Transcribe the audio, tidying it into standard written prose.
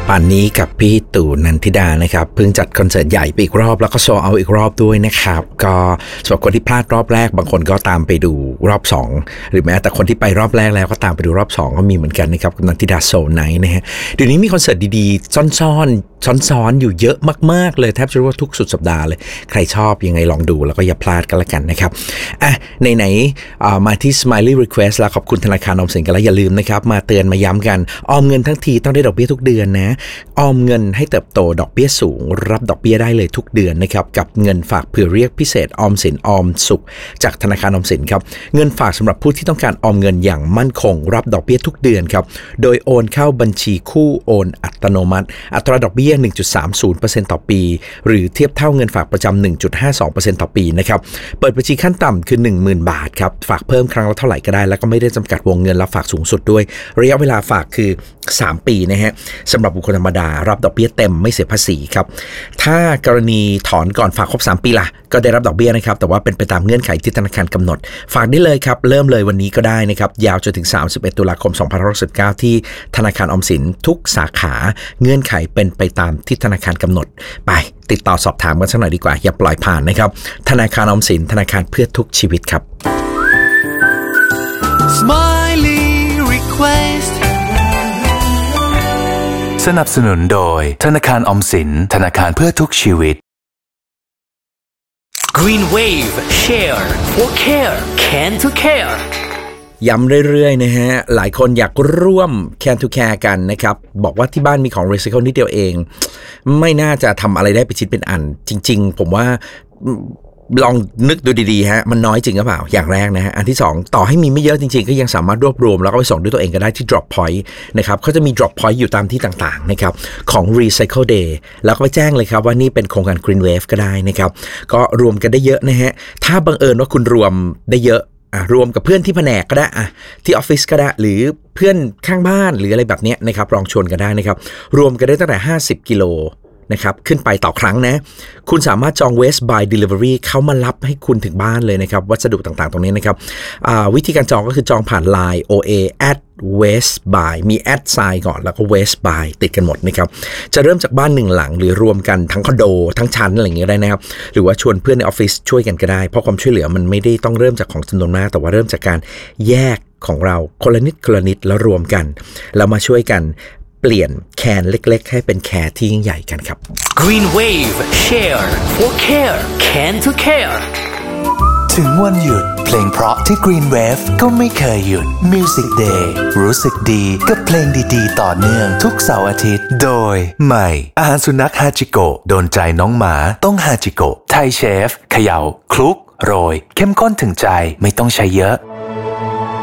ป่านนี้กับพี่ตู่นันทิดานะครับเพิ่งจัดคอนเสิร์ตใหญ่ไปอีกรอบแล้วก็โซลด์เอาท์อีกรอบด้วยนะครับก็สำหรับคนที่พลาดรอบแรกบางคนก็ตามไปดูรอบ2หรือแม้แต่คนที่ไปรอบแรกแล้วก็ตามไปดูรอบ2ก็มีเหมือนกันนะครับกับนันทิดาโซลไนท์นะฮะเดี๋ยวนี้มีคอนเสิร์ตดีๆซ้อนอยู่เยอะมากๆเลยแทบจะรู้ว่าทุกสุดสัปดาห์เลยใครชอบยังไงลองดูแล้วก็อย่าพลาดกันละกันนะครับไหนมาที่ Smiley Request แล้วขอบคุณธนาคารออมสินกันแล้วอย่าลืมนะครับมาเตือนมาย้ำกันออมเงินทั้งทีต้องได้ดอกเบี้ยทุกเดือนนะออมเงินให้เติบโตดอกเบี้ยสูงรับดอกเบี้ยได้เลยทุกเดือนนะครับกับเงินฝากเผื่อเรียกพิเศษออมสินออมสุขจากธนาคารออมสินครับเงินฝากสำหรับผู้ที่ต้องการออมเงินอย่างมั่นคงรับดอกเบี้ยทุกเดือนครับโดยโอนเข้าบัญชีคู่โอนอัตโนมัติอัตราดอกเบี้ย 1.30% ต่อปีหรือเทียบเท่าเงินฝากประจำ 1.52% ต่อปีนะครับเปิดบัญชีขั้นต่ำคือ 10,000 บาทครับฝากเพิ่มครั้งละเท่าไหร่ก็ได้แล้วก็ไม่ได้จำกัดวงเงินรับฝากสูงสุดด้วยระยะเวลาฝากคือ3 ปีนะฮะสำหรับบุคคลธรรมดารับดอกเบี้ยเต็มไม่เสียภาษีครับถ้ากรณีถอนก่อนฝากครบ3 ปีล่ะก็ได้รับดอกเบี้ยนะครับแต่ว่าเป็นไปตามเงื่อนไขที่ธนาคารกำหนดฝากได้เลยครับเริ่มเลยวันนี้ก็ได้นะครับยาวจนถึง31 ตุลาคม 2519ที่ธนาคารออมสินทุกสาขาเงื่อนไขเป็นไปตามที่ธนาคารกำหนดไปติดต่อสอบถามกันสักหน่อยดีกว่าอย่าปล่อยผ่านนะครับธนาคารออมสินธนาคารเพื่อทุกชีวิตครับ Smiley Request สนับสนุนโดยธนาคารออมสินธนาคารเพื่อทุกชีวิต Green Wave Share for Care Can to Care ย้ำเรื่อยๆนะฮะหลายคนอยากร่วม Can to Care กันนะครับบอกว่าที่บ้านมีของ Recycle นิดเดียวเองไม่น่าจะทำอะไรได้เป็นชิ้นเป็นอันจริงๆผมว่าลองนึกดูดีๆฮะมันน้อยจริงหรือเปล่าอย่างแรกนะฮะอันที่2ต่อให้มีไม่เยอะจริงๆก็ยังสามารถรวบรวมแล้วก็ไปส่งด้วยตัวเองก็ได้ที่ Drop Point นะครับเขาจะมี Drop Point อยู่ตามที่ต่างๆนะครับของ Recycle Day แล้วก็ไปแจ้งเลยครับว่านี่เป็นโครงการ Green Wave ก็ได้นะครับก็รวมกันได้เยอะนะฮะถ้าบังเอิญว่าคุณรวมได้เยอะรวมกับเพื่อนที่แผนกก็ได้ที่ออฟฟิศก็ได้หรือเพื่อนข้างบ้านหรืออะไรแบบนี้นะครับลองชวนกันได้นะครับรวมกันได้ตั้งแต่50 กิโลนะครับขึ้นไปต่อครั้งนะคุณสามารถจอง Waste by Delivery เขามารับให้คุณถึงบ้านเลยนะครับวัสดุต่างๆตรงนี้นะครับวิธีการจองก็คือจองผ่าน Line OA @waste by มีแอดไซน์ก่อนแล้วก็ waste by ติดกันหมดนะครับจะเริ่มจากบ้าน1 หลังหรือรวมกันทั้งคอนโดทั้งชั้นอะไรอย่างเงี้ยได้นะครับหรือว่าชวนเพื่อนในออฟฟิศช่วยกันก็ได้เพราะความช่วยเหลือมันไม่ได้ต้องเริ่มจากของจำนวนมากแต่ว่าเริ่มจากการแยกของเราคนละนิดแล้วรวมกันแล้วมาช่วยกันเปลี่ยนแคนเล็กๆให้เป็นแคร์ที่ยิ่งใหญ่กันครับ Green Wave Share for Care Can to Care ถึงวันหยุดเพลงเพราะที่ Green Wave ก็ไม่เคยหยุด Music Day รู้สึกดีกับเพลงดีๆต่อเนื่องทุกเสาร์อาทิตย์โดยใหม่อาหารสุนัขฮาจิโกะโดนใจน้องหมาต้องฮาจิโกะไทยเชฟเขย่าคลุกโรยเข้มข้นถึงใจไม่ต้องใช้เยอะ